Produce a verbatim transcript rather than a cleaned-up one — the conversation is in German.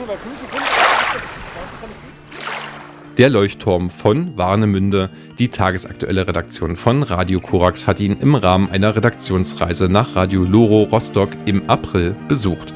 Der Leuchtturm von Warnemünde. Die tagesaktuelle Redaktion von Radio Korax hat ihn im Rahmen einer Redaktionsreise nach Radio Loro Rostock im April besucht.